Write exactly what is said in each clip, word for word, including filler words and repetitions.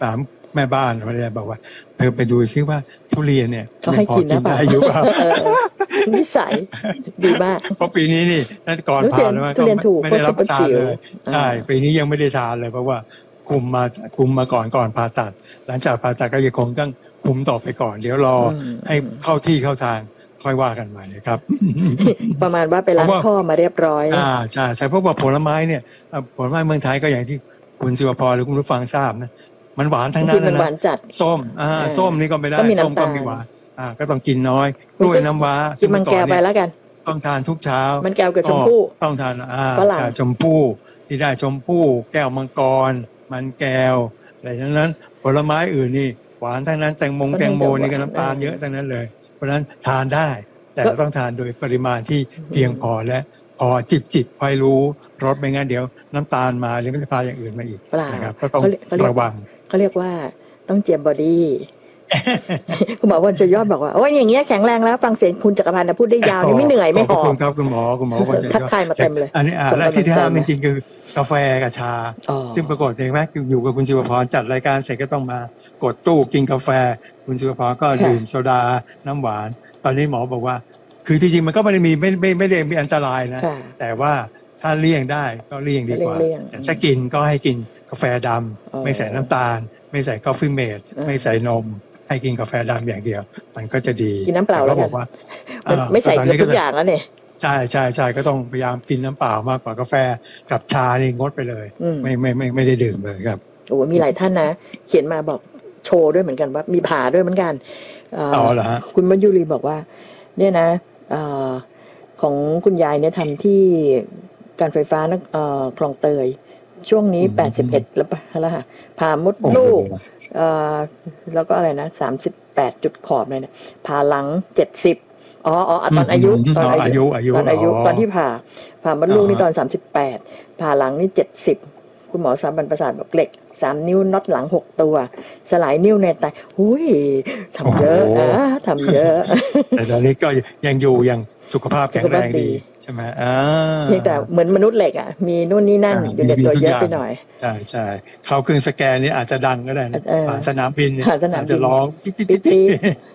ถามแม่บ้านภรรยาบอกว่าเธอไปดูซิว่าทุเรียนเนี่ยเขาให้กินนะเปล่าได้อยู่เปล่านิสัยดีมากเพราะปีนี้นี่นั่นก่อนผ่านมาก็ไม่ได้รับประทานเลยใช่ปีนี้ยังไม่ได้ทานเลยเพราะว่าคุมมาคุมมาก่อนก่อนผ่าตัดหลังจากผ่าตัดก็ยังคงต้องคุมต่อไปก่อนเดี๋ยวรอให้เข้าที่เข้าทางค่อยว่ากันใหม่ครับประมาณว่าไปล้างท่อมาเรียบร้อยอ่าใช่ใช่เพราะว่าผลไม้เนี่ยผลไม้เมืองไทยก็อย่างที่คุณศิวพรหรือคุณผู้ฟังทราบนะมันหวานทั้งนั้นนะส้มอ่าส้มนี่ก็ไม่ได้ส้มก็ไม่หวานอ่าก็ต้องกินน้อยกล้วยน้ำว้ากินมันแก้วไปแล้วกันต้องทานทุกเช้ามันแก้วกับชมพู่ต้องทานอ่าชมพู่ที่ได้ชมพู่แก้วมังกรมันแก้วอะไรทั้งนั้นผลไม้อื่นนี่หวานทั้งนั้นแตงโมแตงโมนี่ก็น้ำตาลเยอะทั้งนั้นเลยเพราะฉะนั้นทานได้แต่ต้องทานโดยปริมาณที่เพียงพอและพอจิบจิบค่อยรู้รสไม่งั้นเดี๋ยวน้ำตาลมาหรือมันจะพาอย่างอื่นมาอีกนะครับก็ต้องระวังเขาเรียกว่าต้องเจียมบอดี้คุณหมอวันชัยยอดบอกว่าโอ้ยอย่างเงี้ยแข็งแรงแล้วฟังเสียงคุณจักรพันธ์นะพูดได้ยาวนี่ไม่เหนื่อยไม่หอบขอบคุณครับคุณหมอคุณหมอวันชัยยอดทักทายมาเต็มเลยอันนี้อ่าและที่ที่ห้ามจริงๆคือกาแฟกับชาซึ่งปรากฏเห็นไหมอยู่กับคุณศิวพรจัดรายการเสร็จก็ต้องมากดตู้กินกาแฟคุณศิวพรก็ดื่มโซดาน้ำหวานตอนนี้หมอบอกว่าคือจริงๆมันก็ไม่ได้มีไม่ไม่ไม่ได้มีอันตรายนะแต่ว่าถ้าเลี่ยงได้ก็เลี่ยงดีกว่าแต่ถ้ากินก็ให้กินกาแฟดำไม่ใส่น้ำตาลไม่ใส่กาแฟเมดไม่ใส่นมให้กินกาแฟดำอย่างเดียวมันก็จะดีกินน้ำเปล่าแล้วบอกว่าไม่ใส่ทุกอย่างแล้วเนี่ยใช่ใช่ใช่ก็ต้องพยายามกินน้ำเปล่ามากกว่ากาแฟกับชานี่งดไปเลยไม่ไม่ไม่ไม่ได้ดื่มเลยครับโอ้มีหลายท่านนะเขียนมาบอกโชว์ด้วยเหมือนกันว่ามีผ่าด้วยเหมือนกันอ๋อเหรอฮะคุณมัญยุรีบอกว่าเนี่ยนะของคุณยายเนี่ยทำที่การไฟฟ้านักคลองเตยช่วงนี้แปดสิบเอ็ดแล้วแล้วค่ะผ่ามดลูกแล้วก็อะไรนะสามสิบแปดจุดขอบเลยเนี่ยผ่าหลังเจ็ดสิบอ๋ออ๋อตอนอายุตอนอายุตอนอายุตอนที่ผ่าผ่ามดลูกนี่ตอนสามสิบแปดผ่าหลังนี่เจ็ดสิบคุณหมอสถาบันประสาทบอกเหล็กสามนิ้วน็อตหลังหกตัวสลายนิ้วในไตหุ้ยทำเยอะอ่ะทำเยอะแต่ตอนนี้ก็ยังอยู่ยังสุขภาพแข็งแรงดีใช่ไหมอ่าเพียงแต่เหมือนมนุษย์เหล็กอ่ะมีนู่นนี่นั่นอยู่ในตัวเยอะไปหน่อยใช่ใช่เขาเครื่องสแกนนี่อาจจะดังก็ได้นะผ่านสนามบินอาจจะร้องจิ๊ดจิ๊ดจิ๊ด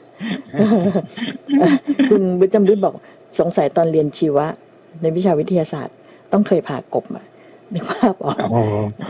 คุณบุญจำบุญบอกสงสัยตอนเรียนชีวะในวิชาวิทยาศาสตร์ต้องเคยผ่ากบอ่ะนึกภาพออกอ๋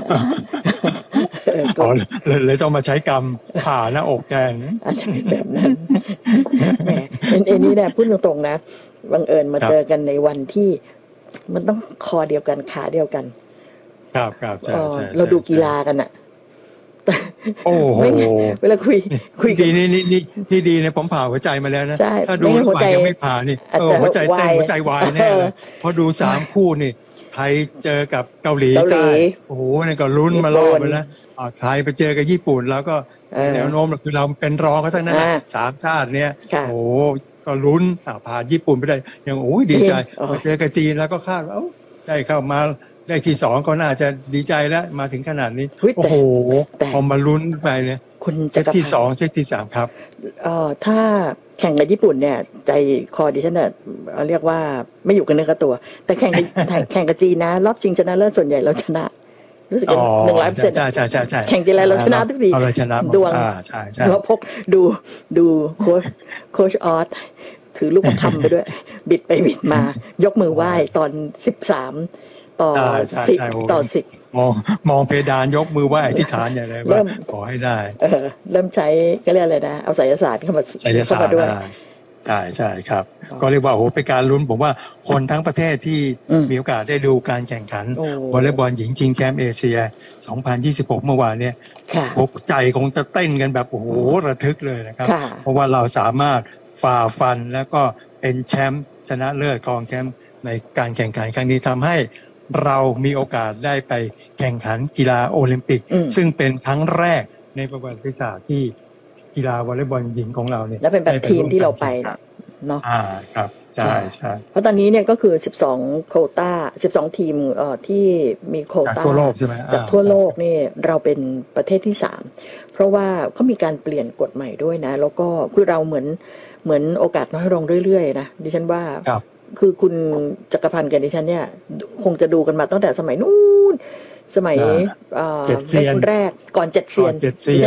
อเลยต้องมาใช้กรรมผ่าหน้าอกแทนอาจจะเป็นแบบนั้นแหมเอ็นนี่เนี่ยพูดตรงๆนะบังเอิญมาเจอกันในวันที่มันต้องคอเดียวกันขาเดียวกันครับครับใช่ใช่เราดูกีฬากันอะโอ้โหเวลาคุยคุยดีนี่นี่นี่ที่ดีเนี่ยผมผ่าหัวใจมาแล้วนะถ้าดูหัวใจยังไม่ผ่านี่หัวใจเต้นหัวใจวายแน่เลยเพราะดูสามคู่นี่ไทยเจอกับเกาหลีใต้โอ้โหนี่ก็ลุ้นมารอบไปแล้วไทยไปเจอกับญี่ปุ่นแล้วก็แนวโน้มคือเราเป็นรองเขาทั้งนั้นสามชาติเนี้ยโอ้ก็ลุ้นผ่านญี่ปุ่นไปได้ยังโอ้ยดีใจมาเจอกับจีนแล้วก็คาดว่าได้เข้ามาได้ที่สองก็น่าจะดีใจแล้วมาถึงขนาดนี้โอ้โหพอมาลุ้นไปเนี่ยเซตที่สองเซตที่สามครับเอ่อถ้าแข่งกับญี่ปุ่นเนี่ยใจคอดิฉันเนี่ยเรียกว่าไม่อยู่กันเนื้อกับตัวแต่แข่งแข่งกับจีนนะรอบชิงชนะเลิศส่วนใหญ่เราชนะรู้สึกหนึ่งร้อยเปอร์เซ็นต์ใช่ใช่ใช่ใช่แข่งทีไรเราชนะทุกทีเราชนะดวงใช่ใช่เราพกดูดูโค้ชโค้ชออสถือลูกประคำไปด้วยบิดไปบิดมายกมือไหว้ตอนสิบสามต่อสิบต่อสิบมองมองเพดานยกมือไหว้อธิษฐานอย่างไรว่าขอให้ได้เออเริ่มใช้ก็เรียกอะไรนะเอาไสยศาสตร์เข้ามาเข้ามาด้วยใช่ใช่ครับก็เรียกว่าโอ้โหเป็นการลุ้นผมว่าคนทั้งประเทศที่มีโอกาสได้ดูการแข่งขันวอลเลย์บอลหญิงชิงแชมป์เอเชียสองพันยี่สิบหกเมื่อวานเนี่ยพวกใจคงจะเต้นกันแบบโอ้โหระทึกเลยนะครับเพราะว่าเราสามารถฝ่าฟันแล้วก็เป็นแชมป์ชนะเลิศครองแชมป์ในการแข่งขันครั้งนี้ทำให้เรามีโอกาสได้ไปแข่งขันกีฬาโอลิมปิกซึ่งเป็นครั้งแรกในประวัติศาสตร์ที่กีฬาวอลเลย์บอลหญิงของเราเนี่ยและเป็นแบบทีมที่เราไปเนาะอ่าครับใช่ใช่เพราะตอนนี้เนี่ยก็คือสิบสองโควต้าสิบสองทีมเอ่อที่มีโควต้าจากทั่วโลกใช่ไหมจากทั่วโลกนี่เราเป็นประเทศที่สามเพราะว่าเขามีการเปลี่ยนกฎใหม่ด้วยนะแล้วก็คือเราเหมือนเหมือนโอกาสน้อยลงเรื่อยๆนะดิฉันว่าคือคุณจักรพันธ์กับดิฉันเนี่ยคงจะดูกันมาตั้งแต่สมัยนู้นสมัยเอ่อแรกก่อนเจ็ดเซียน